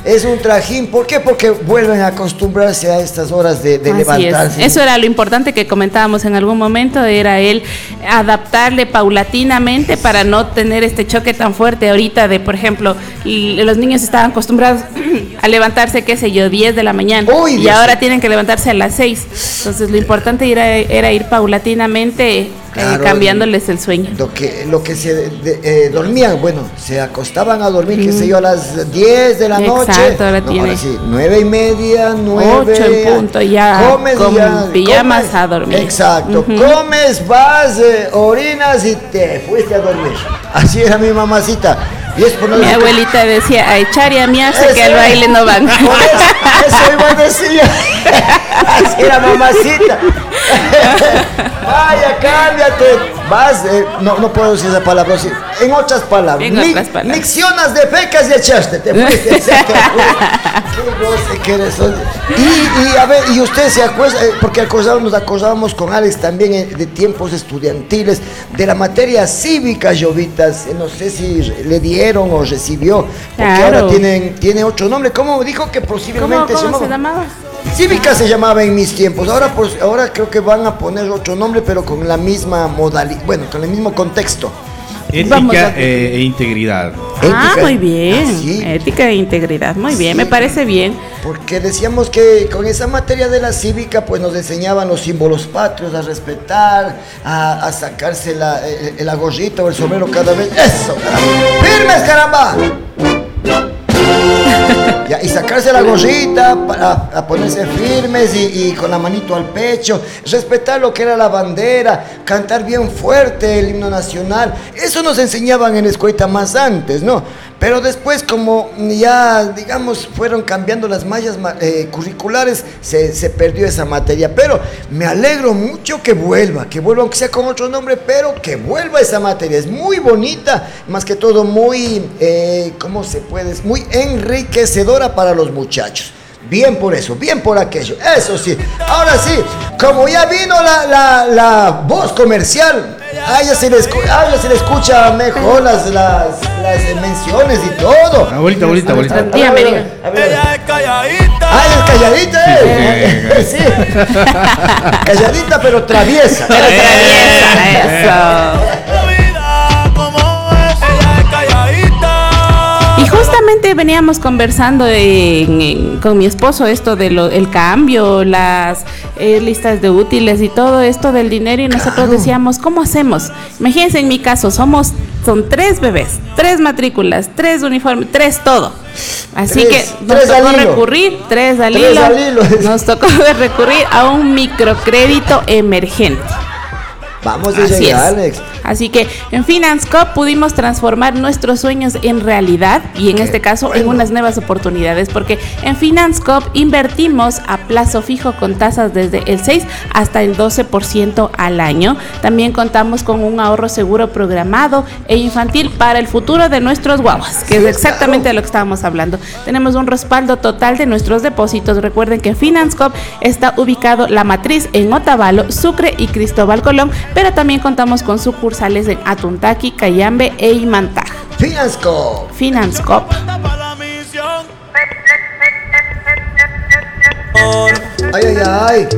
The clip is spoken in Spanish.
Es un trajín. ¿Por qué? Porque vuelven a acostumbrarse a estas horas de levantarse. Eso era lo importante que comentábamos en algún momento, era el adaptarle paulatinamente para no tener este choque tan fuerte ahorita de, por ejemplo, los niños estaban acostumbrados a levantarse, qué sé yo, 10 de la mañana. Uy, y ahora tienen que levantarse a las 6. Entonces lo importante era ir paulatinamente, claro, cambiándoles el sueño. Lo que se dormían, bueno, se acostaban a dormir, qué sé yo, a las 10 de la noche. Exacto, ahora tiene. Ahora sí, 9:30, 9. 8 en punto, ya comes, con ya, pijamas comes, a dormir. Exacto, comes, vas, orinas y te fuiste a dormir. Así era mi mamacita. Y es por mi abuelita decía, a echar y a miarse que al baile no van. Eso iba a decir. Así era mamacita. Vaya, cámbiate. Vas, no puedo decir esa palabra. En otras palabras. Miccionas de fecas y echaste. Te fuiste. Qué goce que eres. Y a ver, y usted se acuerda, porque nos acordábamos con Alex también de tiempos estudiantiles, de la materia cívica, Jovitas. No sé si le dieron o recibió, porque claro, ahora tiene otro nombre. ¿Cómo dijo que posiblemente ¿Cómo se llamaba? Cívica se llamaba en mis tiempos. Ahora creo que van a poner otro nombre, pero con la misma modalidad, bueno, con el mismo contexto. Ética e integridad. Muy bien. ¿Sí? Ética e integridad, muy bien, me parece bien. Porque decíamos que con esa materia de la cívica, pues nos enseñaban los símbolos patrios, a respetar, a sacarse la gorrita o el sombrero cada vez. ¡Eso, caramba! ¡Firmes, caramba! Ya, y sacarse la gorrita a ponerse firmes y con la manito al pecho, respetar lo que era la bandera, cantar bien fuerte el himno nacional. Eso nos enseñaban en la escuela más antes, ¿no? Pero después, como ya, digamos, fueron cambiando las mallas curriculares, se perdió esa materia. Pero me alegro mucho que vuelva, aunque sea con otro nombre, pero que vuelva esa materia. Es muy bonita, más que todo muy, ¿cómo se puede? Es muy enriquecedora para los muchachos. Bien por eso, bien por aquello, eso sí. Ahora sí, como ya vino la voz comercial, ya se le escucha mejor las menciones y todo. Abuelita. Dígame. Ella es calladita. Es calladita, sí. Calladita pero traviesa. Eso. Y justamente veníamos conversando con mi esposo esto el cambio, las listas de útiles y todo esto del dinero, y nosotros decíamos, ¿cómo hacemos? Imagínense, en mi caso son 3 bebés, 3 matrículas, 3 uniformes, 3 todo. Así que nos tocó recurrir, 3 al hilo, nos tocó recurrir a un microcrédito emergente. Vamos a llegar, Alex. Así que en FinanceCop pudimos transformar nuestros sueños en realidad, y en este caso en unas nuevas oportunidades, porque en FinanceCop invertimos a plazo fijo con tasas desde el 6 hasta el 12% al año. También contamos con un ahorro seguro programado e infantil para el futuro de nuestros guaguas, que es exactamente de lo que estábamos hablando. Tenemos un respaldo total de nuestros depósitos. Recuerden que FinanceCop está ubicado la matriz en Otavalo, Sucre y Cristóbal Colón, pero también contamos con sucursales en Atuntaqui, Cayambe e Imantag. FinanceCop. Ay.